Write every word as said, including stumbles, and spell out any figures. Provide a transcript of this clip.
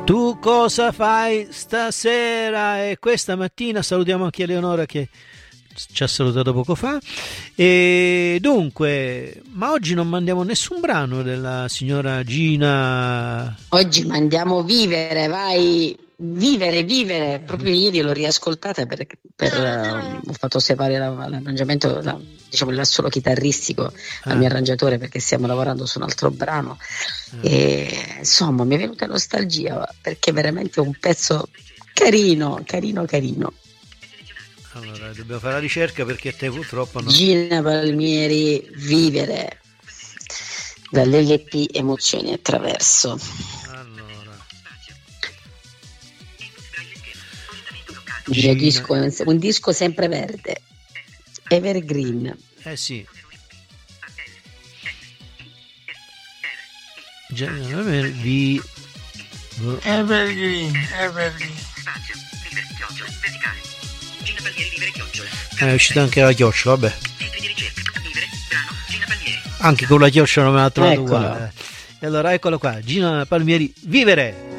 Tu cosa fai stasera? E questa mattina salutiamo anche Eleonora che ci ha salutato poco fa. E dunque, ma oggi non mandiamo nessun brano della signora Gina. Oggi mandiamo Vivere, vai, Vivere, Vivere. Proprio ieri l'ho riascoltata per, per uh, ho fatto separare la, l'arrangiamento, la, diciamo l'assolo chitarristico Ah. al mio arrangiatore perché stiamo lavorando su un altro brano Ah. e insomma mi è venuta nostalgia perché è veramente un pezzo carino, carino, carino. Allora, dobbiamo fare la ricerca perché a te purtroppo no. Gina Palmieri, Vivere, dall'L P Emozioni attraverso. Allora, Il mio disco è un, un disco sempre verde, evergreen. eh sì. Gina, vi Evergreen, Evergreen. Eh, è uscita anche la chiocciola, vabbè. Anche con la chiocciola non me l'ha trovato Eccola. uguale. E allora eccolo qua, Gina Palmieri, Vivere!